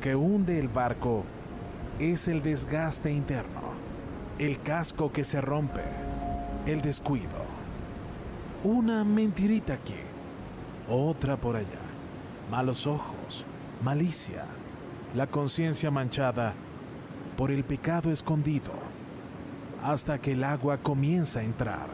que hunde el barco es el desgaste interno, el casco que se rompe, el descuido. Una mentirita aquí, otra por allá, malos ojos, malicia, la conciencia manchada por el pecado escondido, hasta que el agua comienza a entrar.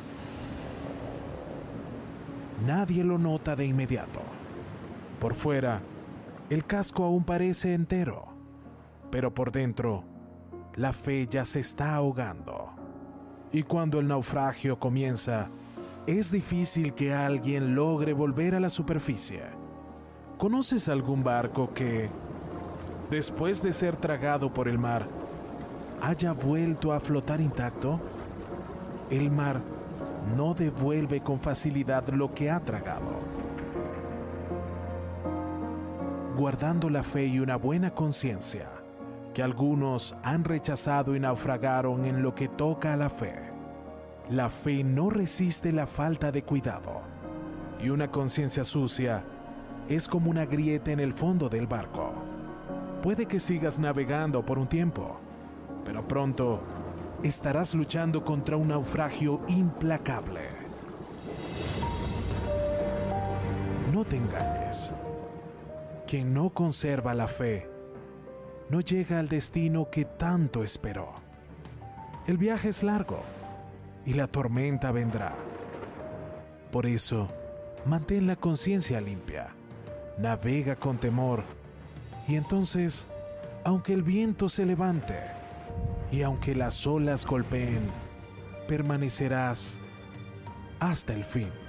Nadie lo nota de inmediato. Por fuera, el casco aún parece entero, pero por dentro, la fe ya se está ahogando. Y cuando el naufragio comienza, es difícil que alguien logre volver a la superficie. ¿Conoces algún barco que, después de ser tragado por el mar, haya vuelto a flotar intacto? El mar no devuelve con facilidad lo que ha tragado. Guardando la fe y una buena conciencia, que algunos han rechazado y naufragaron en lo que toca a la fe. La fe no resiste la falta de cuidado, y una conciencia sucia es como una grieta en el fondo del barco. Puede que sigas navegando por un tiempo, pero pronto estarás luchando contra un naufragio implacable. No te engañes. Quien no conserva la fe no llega al destino que tanto esperó. El viaje es largo y la tormenta vendrá. Por eso, mantén la conciencia limpia, navega con temor, y entonces, aunque el viento se levante y aunque las olas golpeen, permanecerás hasta el fin.